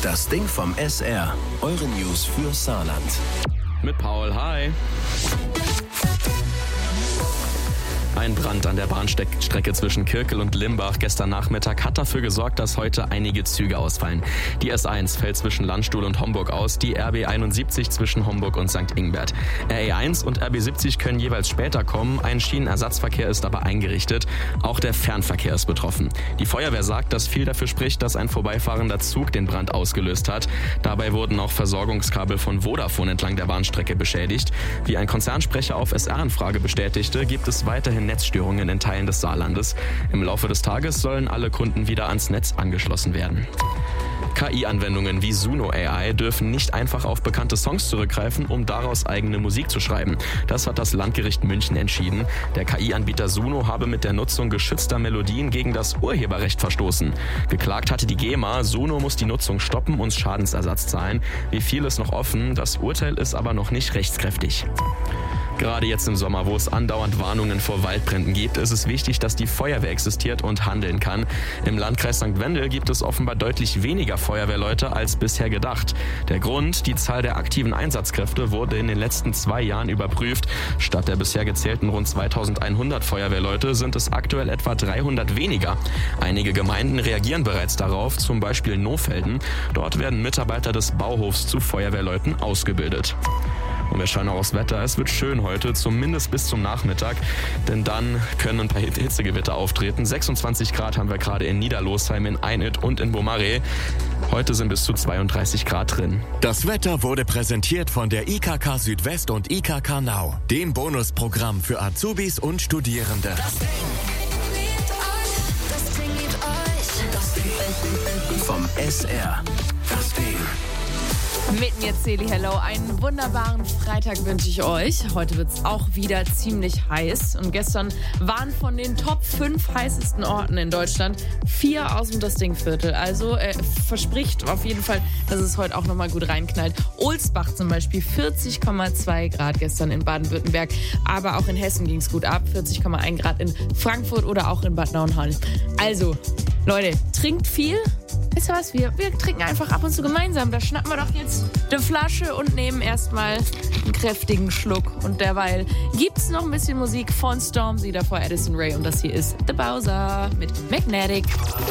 Das Ding vom SR. Eure News für Saarland. Mit Paul, hi. Ein Brand an der Bahnstrecke zwischen Kirkel und Limbach gestern Nachmittag hat dafür gesorgt, dass heute einige Züge ausfallen. Die S1 fällt zwischen Landstuhl und Homburg aus, die RB 71 zwischen Homburg und St. Ingbert. RE1 und RB 70 können jeweils später kommen, ein Schienenersatzverkehr ist aber eingerichtet. Auch der Fernverkehr ist betroffen. Die Feuerwehr sagt, dass viel dafür spricht, dass ein vorbeifahrender Zug den Brand ausgelöst hat. Dabei wurden auch Versorgungskabel von Vodafone entlang der Bahnstrecke beschädigt. Wie ein Konzernsprecher auf SR-Anfrage bestätigte, gibt es weiterhin Netzstörungen in Teilen des Saarlandes. Im Laufe des Tages sollen alle Kunden wieder ans Netz angeschlossen werden. KI-Anwendungen wie Suno AI dürfen nicht einfach auf bekannte Songs zurückgreifen, um daraus eigene Musik zu schreiben. Das hat das Landgericht München entschieden. Der KI-Anbieter Suno habe mit der Nutzung geschützter Melodien gegen das Urheberrecht verstoßen. Geklagt hatte die GEMA, Suno muss die Nutzung stoppen und Schadensersatz zahlen. Wie viel ist noch offen, das Urteil ist aber noch nicht rechtskräftig. Gerade jetzt im Sommer, wo es andauernd Warnungen vor Waldbränden gibt, ist es wichtig, dass die Feuerwehr existiert und handeln kann. Im Landkreis St. Wendel gibt es offenbar deutlich weniger Feuerwehrleute als bisher gedacht. Der Grund, die Zahl der aktiven Einsatzkräfte wurde in den letzten 2 Jahren überprüft. Statt der bisher gezählten rund 2100 Feuerwehrleute sind es aktuell etwa 300 weniger. Einige Gemeinden reagieren bereits darauf, zum Beispiel Nohfelden. Dort werden Mitarbeiter des Bauhofs zu Feuerwehrleuten ausgebildet. Und wir schauen auch aufs Wetter. Es wird schön heute, zumindest bis zum Nachmittag, denn dann können ein paar Hitzegewitter auftreten. 26 Grad haben wir gerade in Niederlosheim, in Einit und in Bomaré. Heute sind bis zu 32 Grad drin. Das Wetter wurde präsentiert von der IKK Südwest und IKK Now, dem Bonusprogramm für Azubis und Studierende. Das Ding liebt euch. Das Ding Vom SR. Das Ding. Mit mir Celi Hello. Einen wunderbaren Freitag wünsche ich euch. Heute wird es auch wieder ziemlich heiß. Und gestern waren von den Top 5 heißesten Orten in Deutschland 4 aus dem Das Ding-Viertel. Also verspricht auf jeden Fall, dass es heute auch nochmal gut reinknallt. Ohlsbach zum Beispiel 40,2 Grad gestern in Baden-Württemberg. Aber auch in Hessen ging es gut ab. 40,1 Grad in Frankfurt oder auch in Bad Nauenhorn. Also, Leute, trinkt viel. Wisst ihr was? Wir trinken einfach ab und zu gemeinsam. Da schnappen wir doch jetzt eine Flasche und nehmen erstmal einen kräftigen Schluck. Und derweil gibt's noch ein bisschen Musik von Stormzy, davor Addison Rae. Und das hier ist The Bowser mit Magnetic.